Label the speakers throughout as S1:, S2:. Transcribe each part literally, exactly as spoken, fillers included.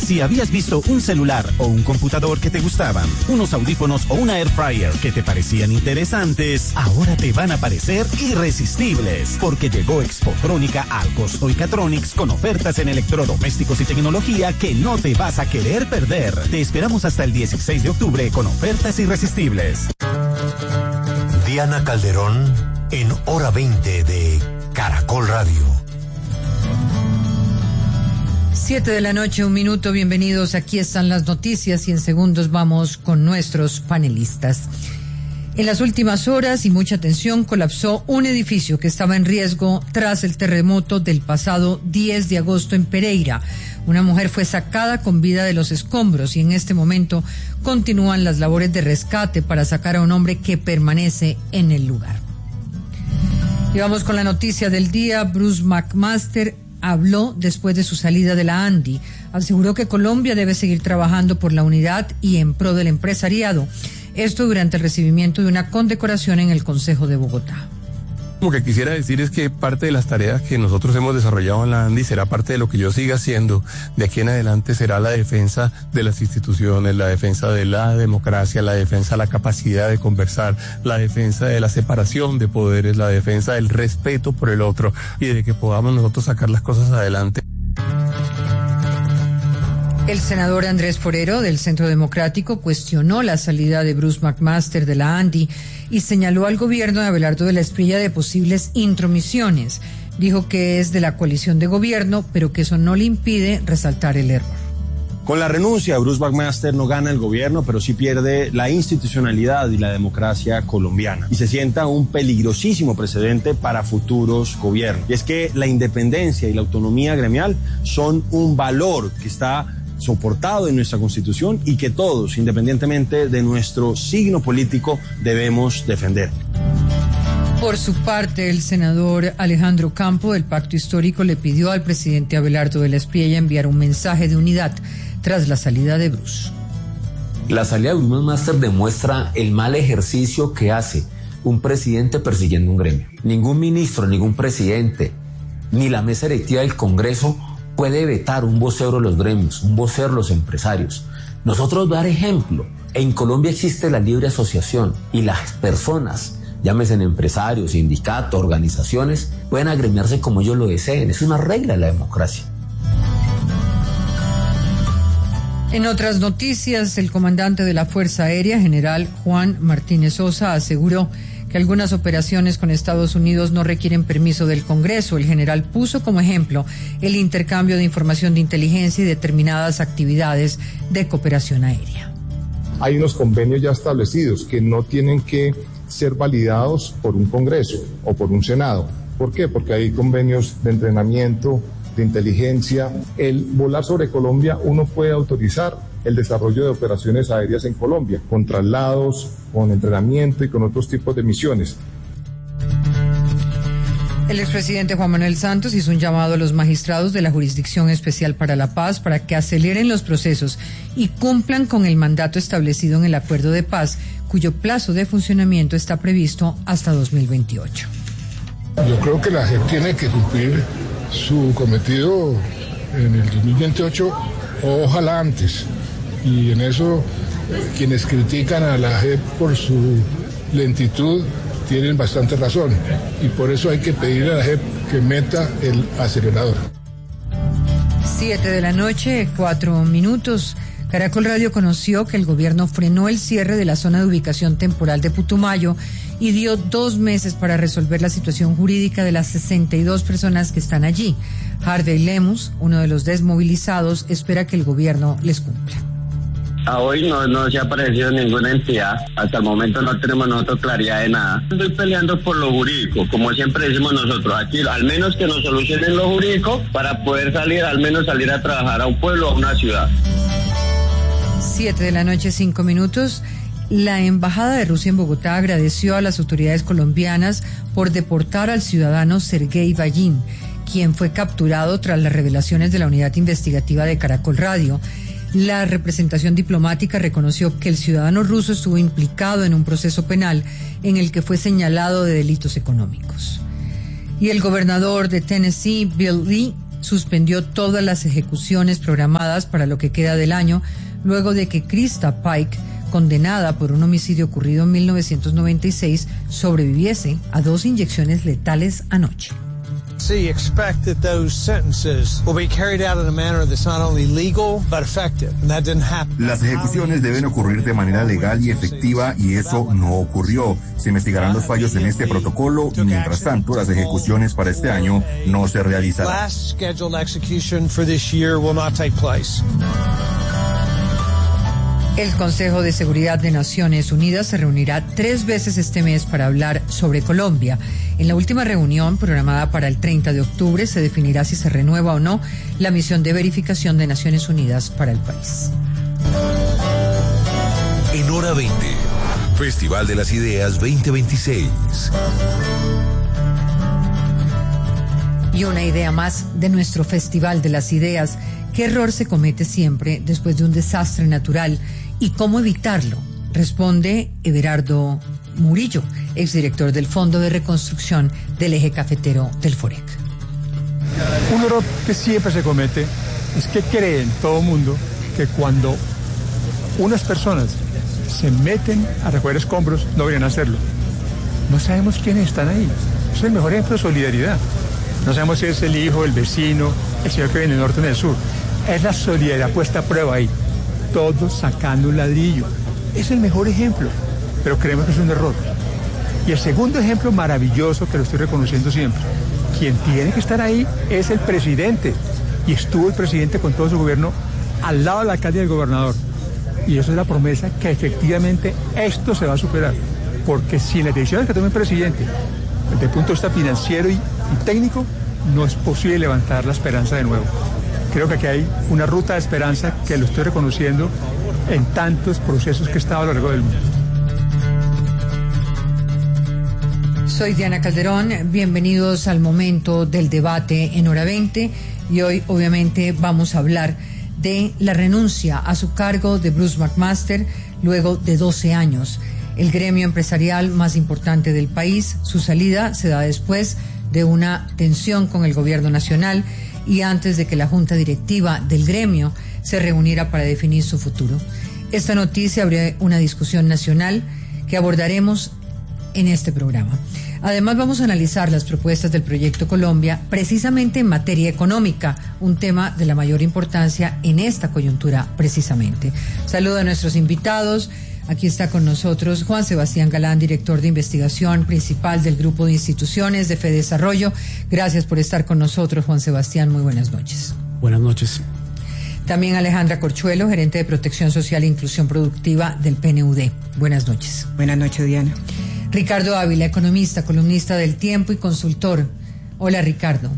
S1: Si habías visto un celular o un computador que te gustaban, unos audífonos o una air fryer que te parecían interesantes, ahora te van a parecer irresistibles, porque llegó Expotrónica al Costo y Catronics con ofertas en electrodomésticos y tecnología que no te vas a querer perder. Te esperamos hasta el dieciséis de octubre con ofertas irresistibles.
S2: Diana Calderón en Hora veinte de Caracol Radio.
S3: Siete de la noche, un minuto, bienvenidos, aquí están las noticias y en segundos vamos con nuestros panelistas. En las últimas horas y mucha atención colapsó un edificio que estaba en riesgo tras el terremoto del pasado diez de agosto en Pereira. Una mujer fue sacada con vida de los escombros y en este momento continúan las labores de rescate para sacar a un hombre que permanece en el lugar. Y vamos con la noticia del día. Bruce McMaster habló después de su salida de la ANDI. Aseguró que Colombia debe seguir trabajando por la unidad y en pro del empresariado. Esto durante el recibimiento de una condecoración en el Consejo de Bogotá.
S4: Lo que quisiera decir es que parte de las tareas que nosotros hemos desarrollado en la ANDI será parte de lo que yo siga haciendo. De aquí en adelante será la defensa de las instituciones, la defensa de la democracia, la defensa de la capacidad de conversar, la defensa de la separación de poderes, la defensa del respeto por el otro y de que podamos nosotros sacar las cosas adelante.
S3: El senador Andrés Forero del Centro Democrático cuestionó la salida de Bruce McMaster de la ANDI y señaló al gobierno de Abelardo de la Espriella de posibles intromisiones. Dijo que es de la coalición de gobierno, pero que eso no le impide resaltar el error.
S5: Con la renuncia de Bruce McMaster no gana el gobierno, pero sí pierde la institucionalidad y la democracia colombiana. Y se sienta un peligrosísimo precedente para futuros gobiernos. Y es que la independencia y la autonomía gremial son un valor que está soportado en nuestra Constitución y que todos, independientemente de nuestro signo político, debemos defender.
S3: Por su parte, el senador Alejandro Campo del Pacto Histórico le pidió al presidente Abelardo de la Espriella enviar un mensaje de unidad tras la salida de Bruce.
S6: La salida de Bruce McMaster demuestra el mal ejercicio que hace un presidente persiguiendo un gremio. Ningún ministro, ningún presidente, ni la mesa directiva del Congreso puede vetar un vocero de los gremios, un vocero de los empresarios. Nosotros dar ejemplo. En Colombia existe la libre asociación y las personas, llámese empresarios, sindicatos, organizaciones, pueden agremiarse como ellos lo deseen. Es una regla de la democracia.
S3: En otras noticias, el comandante de la Fuerza Aérea, general Juan Martínez Sosa, aseguró que algunas operaciones con Estados Unidos no requieren permiso del Congreso. El general puso como ejemplo el intercambio de información de inteligencia y determinadas actividades de cooperación aérea.
S7: Hay unos convenios ya establecidos que no tienen que ser validados por un Congreso o por un Senado. ¿Por qué? Porque hay convenios de entrenamiento, de inteligencia. El volar sobre Colombia, uno puede autorizar el desarrollo de operaciones aéreas en Colombia, con traslados, con entrenamiento y con otros tipos de misiones.
S3: El expresidente Juan Manuel Santos hizo un llamado a los magistrados de la Jurisdicción Especial para la Paz para que aceleren los procesos y cumplan con el mandato establecido en el Acuerdo de Paz, cuyo plazo de funcionamiento está previsto hasta dos mil veintiocho.
S8: Yo creo que la J E P tiene que cumplir su cometido en el dos mil veintiocho, o ojalá antes. Y en eso, quienes critican a la J E P por su lentitud tienen bastante razón. Y por eso hay que pedirle a la J E P que meta el acelerador.
S3: Siete de la noche, cuatro minutos. Caracol Radio conoció que el gobierno frenó el cierre de la zona de ubicación temporal de Putumayo y dio dos meses para resolver la situación jurídica de las sesenta y dos personas que están allí. Harvey Lemus, uno de los desmovilizados, espera que el gobierno les cumpla.
S9: A hoy no, no se ha aparecido ninguna entidad. Hasta el momento no tenemos nosotros claridad de nada. Estoy peleando por lo jurídico, como siempre decimos nosotros. Aquí, al menos que nos solucionen lo jurídico para poder salir, al menos salir a trabajar a un pueblo, a una ciudad.
S3: Siete de la noche, cinco minutos. La Embajada de Rusia en Bogotá agradeció a las autoridades colombianas por deportar al ciudadano Sergei Vallín, quien fue capturado tras las revelaciones de la unidad investigativa de Caracol Radio. La representación diplomática reconoció que el ciudadano ruso estuvo implicado en un proceso penal en el que fue señalado de delitos económicos. Y el gobernador de Tennessee, Bill Lee, suspendió todas las ejecuciones programadas para lo que queda del año, luego de que Krista Pike, condenada por un homicidio ocurrido en mil novecientos noventa y seis, sobreviviese a dos inyecciones letales anoche.
S10: Expect that those sentences will be carried out in a manner that's not only legal but effective, and that didn't happen.
S11: Las ejecuciones deben ocurrir de manera legal y efectiva, y eso no ocurrió. Se investigarán los fallos en este protocolo y, mientras tanto, las ejecuciones para este año no se realizarán.
S10: Last scheduled execution for this year will not take place.
S3: El Consejo de Seguridad de Naciones Unidas se reunirá tres veces este mes para hablar sobre Colombia. En la última reunión, programada para el treinta de octubre, se definirá si se renueva o no la misión de verificación de Naciones Unidas para el país.
S12: En Hora veinte, Festival de las Ideas veinte veintiséis.
S3: Y una idea más de nuestro Festival de las Ideas. ¿Qué error se comete siempre después de un desastre natural y cómo evitarlo? Responde Everardo Murillo, exdirector del Fondo de Reconstrucción del Eje Cafetero del FOREC.
S13: Un error que siempre se comete es que creen todo el mundo que cuando unas personas se meten a recoger escombros no deberían hacerlo. No sabemos quiénes están ahí. Es el mejor ejemplo de solidaridad. No sabemos si es el hijo, el vecino, el señor que viene del norte o del sur. Es la solidaridad puesta a prueba ahí. Todos sacando un ladrillo. Es el mejor ejemplo, pero creemos que es un error. Y el segundo ejemplo maravilloso, que lo estoy reconociendo siempre, quien tiene que estar ahí es el presidente. Y estuvo el presidente con todo su gobierno al lado del alcalde y del gobernador. Y eso es la promesa que efectivamente esto se va a superar. Porque sin las decisiones que tome el presidente, desde el punto de vista financiero y, y técnico, no es posible levantar la esperanza de nuevo. Creo que aquí hay una ruta de esperanza que lo estoy reconociendo en tantos procesos que he estado a lo largo del mundo.
S3: Soy Diana Calderón, bienvenidos al momento del debate en Hora veinte, y hoy obviamente vamos a hablar de la renuncia a su cargo de Bruce McMaster luego de doce años. El gremio empresarial más importante del país, su salida se da después de una tensión con el gobierno nacional y antes de que la junta directiva del gremio se reuniera para definir su futuro. Esta noticia abre una discusión nacional que abordaremos en este programa. Además, vamos a analizar las propuestas del Proyecto Colombia precisamente en materia económica, un tema de la mayor importancia en esta coyuntura precisamente. Saludo a nuestros invitados. Aquí está con nosotros Juan Sebastián Galán, director de investigación principal del Grupo de Instituciones de FEDesarrollo. Gracias por estar con nosotros, Juan Sebastián. Muy buenas noches.
S14: Buenas noches.
S3: También Alejandra Corchuelo, gerente de Protección Social e Inclusión Productiva del P N U D. Buenas noches.
S15: Buenas noches, Diana.
S3: Ricardo Ávila, economista, columnista del Tiempo y consultor. Hola, Ricardo.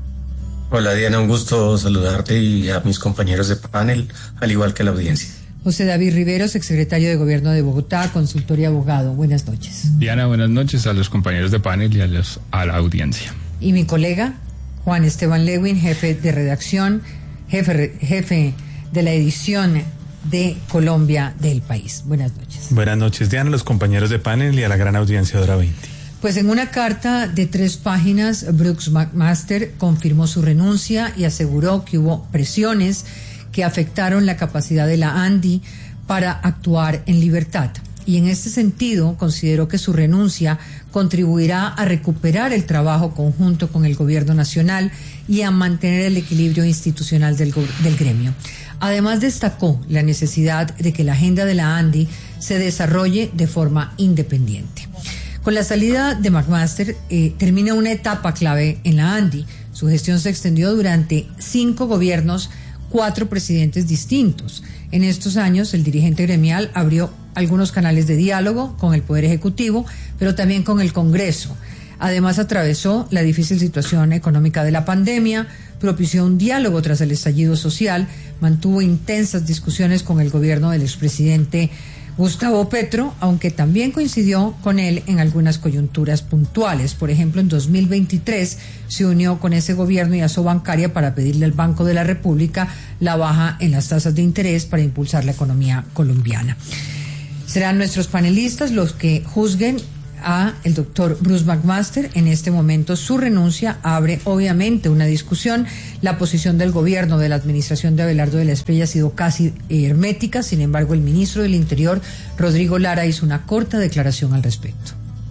S16: Hola, Diana. Un gusto saludarte y a mis compañeros de panel, al igual que a la audiencia.
S3: José David Riveros, exsecretario de Gobierno de Bogotá, consultor y abogado. Buenas noches.
S17: Diana, buenas noches a los compañeros de panel y a, los, a la audiencia.
S3: Y mi colega, Juan Esteban Lewin, jefe de redacción, jefe, jefe de la edición de Colombia del País. Buenas noches.
S14: Buenas noches, Diana, a los compañeros de panel y a la gran audiencia de Hora veinte.
S3: Pues en una carta de tres páginas, Bruce McMaster confirmó su renuncia y aseguró que hubo presiones que afectaron la capacidad de la ANDI para actuar en libertad. Y en este sentido, consideró que su renuncia contribuirá a recuperar el trabajo conjunto con el gobierno nacional y a mantener el equilibrio institucional del, del gremio. Además, destacó la necesidad de que la agenda de la ANDI se desarrolle de forma independiente. Con la salida de McMaster, eh, termina una etapa clave en la ANDI. Su gestión se extendió durante cinco gobiernos, cuatro presidentes distintos. En estos años, el dirigente gremial abrió algunos canales de diálogo con el Poder Ejecutivo, pero también con el Congreso. Además, atravesó la difícil situación económica de la pandemia, propició un diálogo tras el estallido social, mantuvo intensas discusiones con el gobierno del expresidente Gustavo Petro, aunque también coincidió con él en algunas coyunturas puntuales. Por ejemplo, en dos mil veintitrés se unió con ese gobierno y Asobancaria para pedirle al Banco de la República la baja en las tasas de interés para impulsar la economía colombiana. Serán nuestros panelistas los que juzguen a el doctor Bruce McMaster. En este momento su renuncia abre obviamente una discusión. La posición del gobierno de la administración de Abelardo de la Espriella ha sido casi hermética. Sin embargo, el ministro del Interior, Rodrigo Lara, hizo una corta declaración al respecto.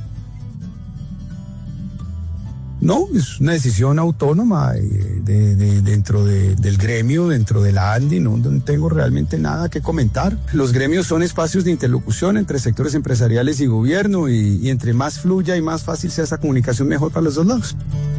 S15: No, es una decisión autónoma de, de, de, dentro de, del gremio, dentro de la ANDI, no, no tengo realmente nada que comentar. Los gremios son espacios de interlocución entre sectores empresariales y gobierno y, y entre más fluya y más fácil sea esa comunicación, mejor para los dos lados.